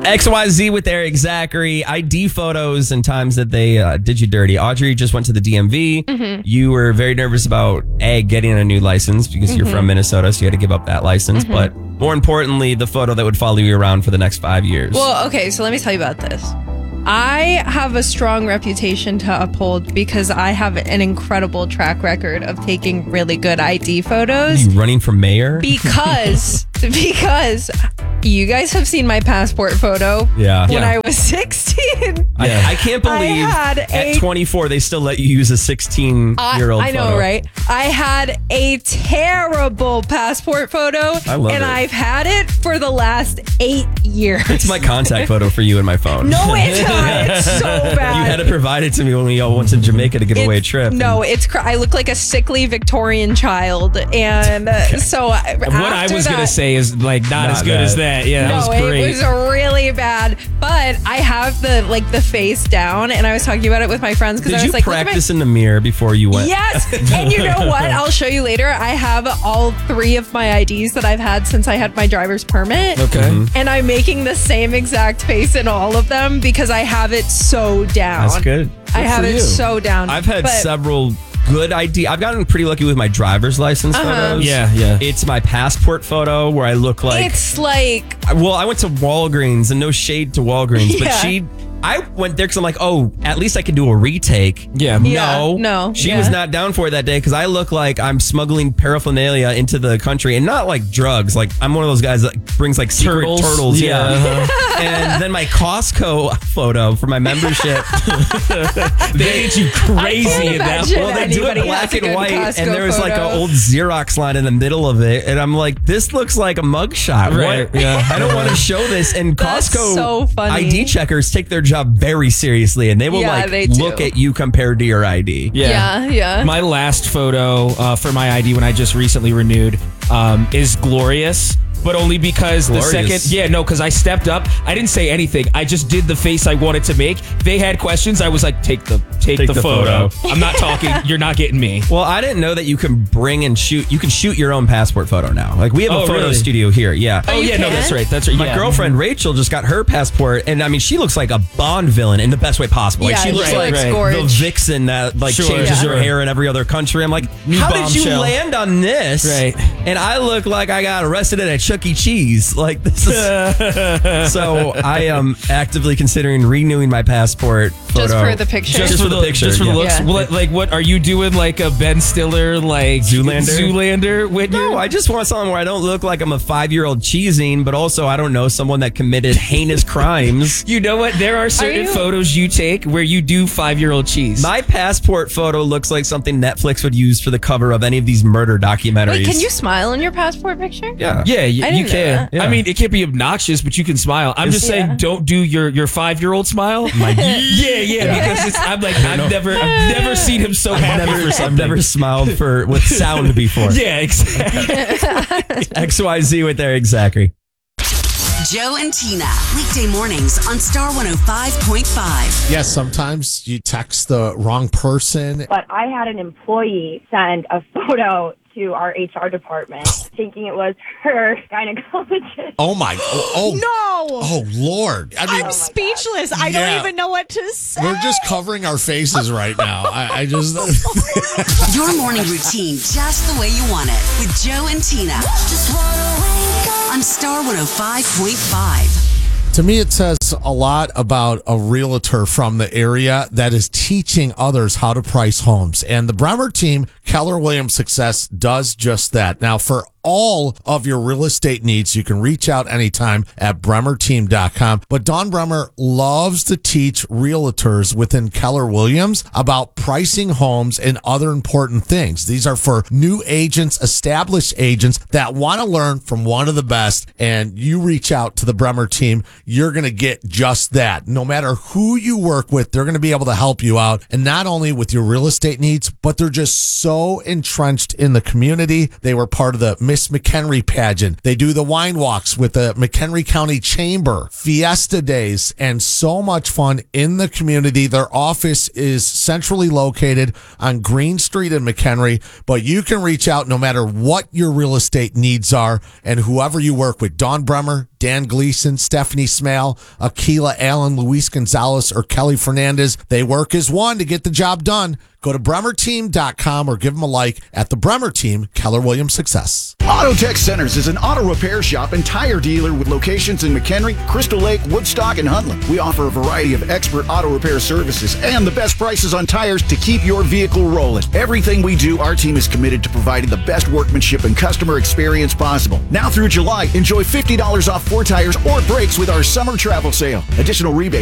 XYZ with Eric Zachary. ID photos and times that they did you dirty. Audrey just went to the DMV. Mm-hmm. You were very nervous about getting a new license because you're from Minnesota, so you had to give up that license. Mm-hmm. But more importantly, the photo that would follow you around for the next 5 years. Well, okay, so let me tell you about this. I have a strong reputation to uphold because I have an incredible track record of taking really good ID photos. Are you running for mayor? Because you guys have seen my passport photo when I was 16. I can't believe at 24 they still let you use a 16-year-old I know, photo. right? I had a terrible passport photo, I've had it for the last 8 years. It's my contact photo for you in my phone. No, it's not. It's so bad. You had to provide it to me when we all went to Jamaica to give away a trip. No, I look like a sickly Victorian child, and so what I was gonna say is like not as good as that. Yeah, that was great. It was really bad. But I have the face down, and I was talking about it with my friends because I was like, did you practice in the mirror before you went? Yes, and you know what? I'll show you later. I have all 3 of my IDs that I've had since I had my driver's permit. Okay, and I'm making the same exact face in all of them because I have it so down. That's good. I have it so down. I've had several good ID. I've gotten pretty lucky with my driver's license photos. Yeah. It's my passport photo where I look like... It's like... Well, I went to Walgreens, and no shade to Walgreens, but I went there because I'm like, oh, at least I can do a retake. Yeah. No. She was not down for it that day because I look like I'm smuggling paraphernalia into the country, and not like drugs. Like I'm one of those guys that brings like secret turtles. Yeah. And then my Costco photo for my membership. They did you crazy in that. Well, they do it black and white, Costco and there was like photo. an old Xerox line in the middle of it, and I'm like, this looks like a mugshot. Right. What? Yeah. I don't want to show this. And That's Costco so funny. ID checkers take their job very seriously, and they will they do. look at you compared to your ID. Yeah. My last photo for my ID when I just recently renewed is glorious. But only because because I stepped up. I didn't say anything. I just did the face I wanted to make. They had questions. I was like, take the photo. I'm not talking. You're not getting me. Well, I didn't know that you can bring and shoot. You can shoot your own passport photo now. Like we have a photo studio here. Yeah. Oh yeah, no, that's right. My girlfriend Rachel just got her passport, and I mean, she looks like a Bond villain in the best way possible. Like, she looks like the vixen that changes her hair in every other country. I'm like, how did you land on this? Right. And I look like I got arrested at a Chuck E. Cheese. Like this is. So I am actively considering renewing my passport photo. Just for the picture. Just for the picture. Just for the looks. Yeah. Well, like, what are you doing? Like a Ben Stiller, like Zoolander? No, I just want something where I don't look like I'm a 5-year-old cheesing, but also I don't know, someone that committed heinous crimes. You know what? There are certain photos you take where you do 5-year-old cheese. My passport photo looks like something Netflix would use for the cover of any of these murder documentaries. Wait, can you smile in your passport picture? Yeah. Yeah, you can. Yeah. I mean, it can't be obnoxious, but you can smile. I'm just saying, don't do your 5-year-old smile. Because I'm like, I've never seen him so happy for something. I've never smiled with sound before. Yeah, exactly. XYZ with Eric Zachary. Joe and Tina, weekday mornings on Star 105.5. Yes, sometimes you text the wrong person. But I had an employee send a photo to our HR department thinking it was her gynecologist. Oh my! No! Oh Lord! I mean, I'm speechless. I don't even know what to say. We're just covering our faces right now. I just Your morning routine just the way you want it with Joe and Tina. Just wanna wake up on Star 105.5. To me, it says a lot about a realtor from the area that is teaching others how to price homes. And the Bremer team, Keller Williams Success, does just that. Now, for all of your real estate needs, you can reach out anytime at bremerteam.com. But Dawn Bremer loves to teach realtors within Keller Williams about pricing homes and other important things. These are for new agents, established agents that want to learn from one of the best. And you reach out to the Bremer team, you're going to get just that. No matter who you work with, they're going to be able to help you out. And not only with your real estate needs, but they're just so entrenched in the community. They were part of the Miss McHenry pageant. They do the wine walks with the McHenry County Chamber, Fiesta Days, and so much fun in the community. Their office is centrally located on Green Street in McHenry, but you can reach out no matter what your real estate needs are and whoever you work with. Dawn Bremer, Dan Gleason, Stephanie Smale, Akila Allen, Luis Gonzalez, or Kelly Fernandez. They work as one to get the job done. Go to bremerteam.com or give them a like at the Bremer Team, Keller Williams Success. Auto Tech Centers is an auto repair shop and tire dealer with locations in McHenry, Crystal Lake, Woodstock, and Huntland. We offer a variety of expert auto repair services and the best prices on tires to keep your vehicle rolling. Everything we do, our team is committed to providing the best workmanship and customer experience possible. Now through July, enjoy $50 off 4 tires or brakes with our summer travel sale. Additional rebates